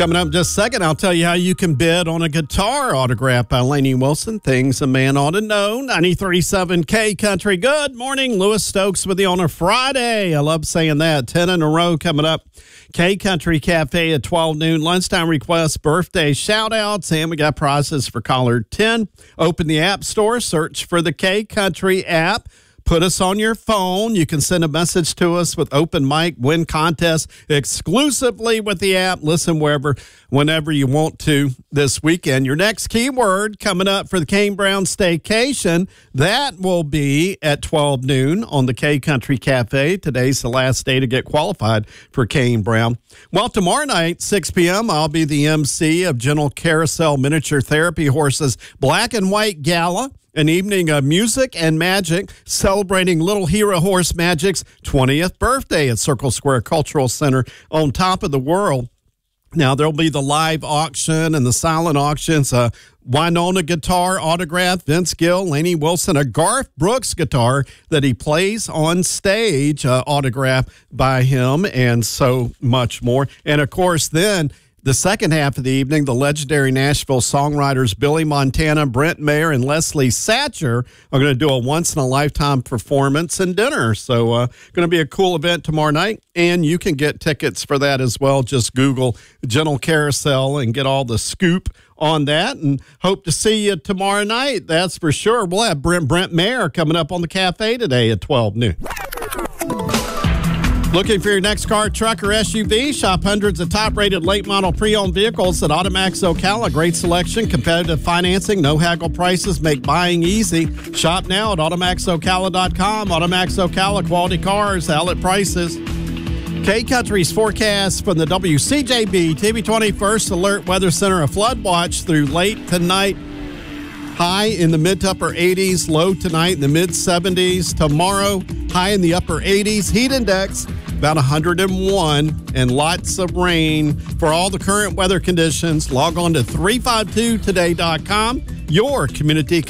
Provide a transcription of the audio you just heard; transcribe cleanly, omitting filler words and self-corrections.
Coming up in just a second, I'll tell you how you can bid on a guitar autographed by Lainey Wilson. Things a man ought to know. 93.7 K Country. Good morning. Lewis Stokes with you on a Friday. I love saying that. 10 in a row coming up. K Country Cafe at 12 noon. Lunchtime requests, birthday shout-outs, and we got prizes for caller 10. Open the App Store. Search for the K Country app. Put us on your phone. You can send a message to us with open mic, win contests exclusively with the app. Listen whenever you want to this weekend. Your next keyword coming up for the Kane Brown Staycation, that will be at 12 noon on the K Country Cafe. Today's the last day to get qualified for Kane Brown. Well, tomorrow night, 6 p.m., I'll be the MC of Gentle Carousel Miniature Therapy Horses Black and White Gala. An evening of music and magic celebrating Little Hero Horse Magic's 20th birthday at Circle Square Cultural Center on top of the world. Now, there'll be the live auction and the silent auctions. Winona guitar autograph, Vince Gill, Lainey Wilson, a Garth Brooks guitar that he plays on stage, autographed by him, and so much more. And, of course, then the second half of the evening, the legendary Nashville songwriters Billy Montana, Brent Mayer, and Leslie Satcher are going to do a once-in-a-lifetime performance and dinner. So going to be a cool event tomorrow night, and you can get tickets for that as well. Just Google Gentle Carousel and get all the scoop on that, and hope to see you tomorrow night. That's for sure. We'll have Brent Mayer coming up on the cafe today at 12 noon. Looking for your next car, truck, or SUV? Shop hundreds of top-rated late-model pre-owned vehicles at Automax Ocala. Great selection, competitive financing, no haggle prices, make buying easy. Shop now at AutomaxOcala.com. Automax Ocala, quality cars, outlet prices. K-Country's forecast from the WCJB TV20 First Alert Weather Center, a flood watch through late tonight. High in the mid to upper 80s, low tonight in the mid 70s. Tomorrow, high in the upper 80s. Heat index about 101, and lots of rain. For all the current weather conditions, log on to 352today.com, your community